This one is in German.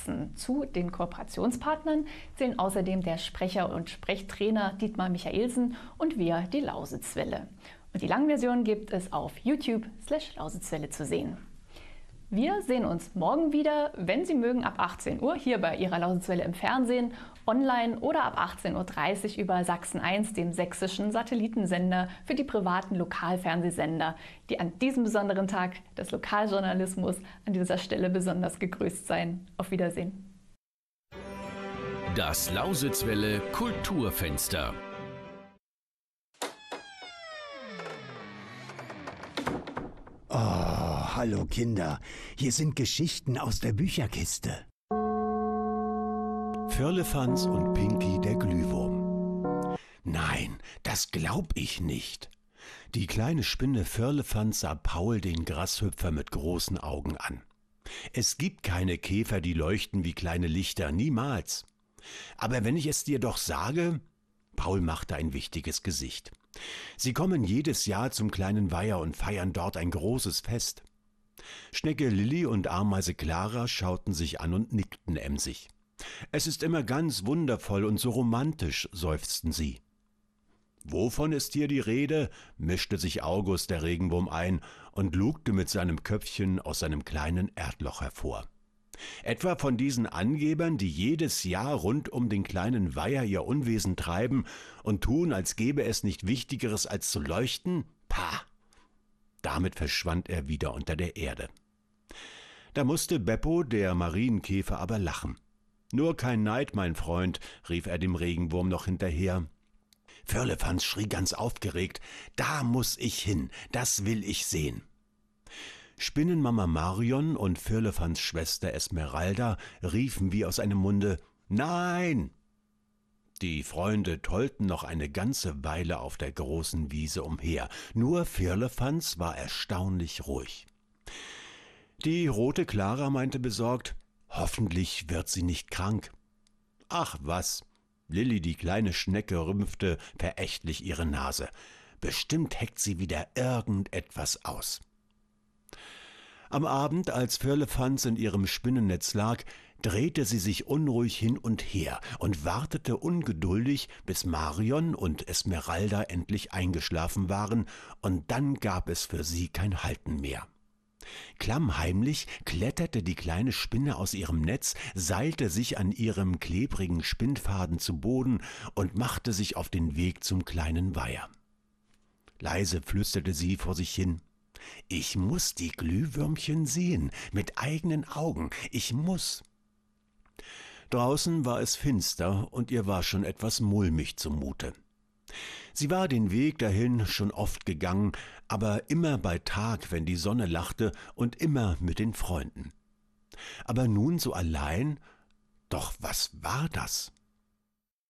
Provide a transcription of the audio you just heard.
Sachsen. Zu den Kooperationspartnern zählen außerdem der Sprecher und Sprechtrainer Dietmar Michaelsen und wir, die Lausitzwelle. Und die Langversion gibt es auf YouTube/Lausitzwelle zu sehen. Wir sehen uns morgen wieder, wenn Sie mögen, ab 18 Uhr hier bei Ihrer Lausitzwelle im Fernsehen, online oder ab 18:30 Uhr über Sachsen 1, dem sächsischen Satellitensender für die privaten Lokalfernsehsender, die an diesem besonderen Tag des Lokaljournalismus an dieser Stelle besonders gegrüßt seien. Auf Wiedersehen. Das Lausitzwelle Kulturfenster. Oh, hallo Kinder, hier sind Geschichten aus der Bücherkiste. Firlefanz und Pinky der Glühwurm. Nein, das glaub ich nicht. Die kleine Spinne Firlefanz sah Paul den Grashüpfer mit großen Augen an. Es gibt keine Käfer, die leuchten wie kleine Lichter, niemals. Aber wenn ich es dir doch sage... Paul machte ein wichtiges Gesicht. Sie kommen jedes Jahr zum kleinen Weiher und feiern dort ein großes Fest. Schnecke Lilli und Ameise Clara schauten sich an und nickten emsig. Es ist immer ganz wundervoll und so romantisch, seufzten sie. Wovon ist hier die Rede? Mischte sich August der Regenwurm ein und lugte mit seinem Köpfchen aus seinem kleinen Erdloch hervor. Etwa von diesen Angebern, die jedes Jahr rund um den kleinen Weiher ihr Unwesen treiben und tun, als gäbe es nicht Wichtigeres als zu leuchten? Pah! Damit verschwand er wieder unter der Erde. Da musste Beppo, der Marienkäfer, aber lachen. »Nur kein Neid, mein Freund«, rief er dem Regenwurm noch hinterher. Firlefanz schrie ganz aufgeregt, »Da muss ich hin, das will ich sehen!« Spinnenmama Marion und Firlefanz Schwester Esmeralda riefen wie aus einem Munde, »Nein!« Die Freunde tollten noch eine ganze Weile auf der großen Wiese umher, nur Firlefanz war erstaunlich ruhig. Die rote Clara meinte besorgt, »Hoffentlich wird sie nicht krank.« »Ach was«, Lilli, die kleine Schnecke, rümpfte verächtlich ihre Nase, »bestimmt heckt sie wieder irgendetwas aus.« Am Abend, als Firlefanz in ihrem Spinnennetz lag, drehte sie sich unruhig hin und her und wartete ungeduldig, bis Marion und Esmeralda endlich eingeschlafen waren, und dann gab es für sie kein Halten mehr. Klammheimlich kletterte die kleine Spinne aus ihrem Netz, seilte sich an ihrem klebrigen Spinnfaden zu Boden und machte sich auf den Weg zum kleinen Weiher. Leise flüsterte sie vor sich hin, »Ich muß die Glühwürmchen sehen, mit eigenen Augen, ich muß.« Draußen war es finster und ihr war schon etwas mulmig zumute. Sie war den Weg dahin schon oft gegangen, aber immer bei Tag, wenn die Sonne lachte, und immer mit den Freunden. Aber nun so allein, doch was war das?